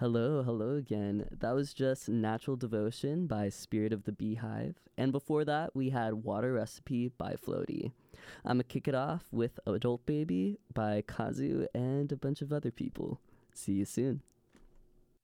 Hello again. That was just Natural Devotion by Spirit of the Beehive. And before that, we had Water Recipe by Floaty. I'm going to kick it off with Adult Baby by Kazu and a bunch of other people. See you soon.